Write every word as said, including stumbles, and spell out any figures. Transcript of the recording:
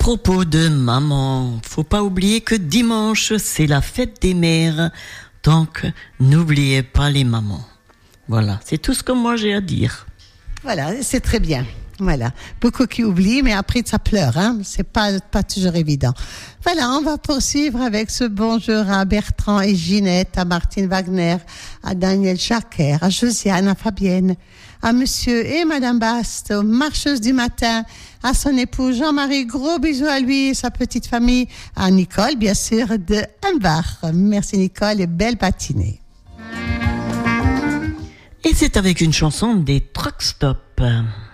propos de maman, faut pas oublier que dimanche, c'est la fête des mères. Donc, n'oubliez pas les mamans. Voilà, c'est tout ce que moi j'ai à dire. Voilà, c'est très bien. Voilà, beaucoup qui oublient, mais après ça pleure, hein. C'est pas pas toujours évident. Voilà, on va poursuivre avec ce bonjour à Bertrand et Ginette, à Martine Wagner, à Daniel Jacquer, à Josiane, à Fabienne, à Monsieur et Madame Bast, aux marcheuses du matin, à son époux Jean-Marie, gros bisous à lui et sa petite famille, à Nicole, bien sûr, de Humbach. Merci Nicole et belle patinée. Et c'est avec une chanson des Truck Stop.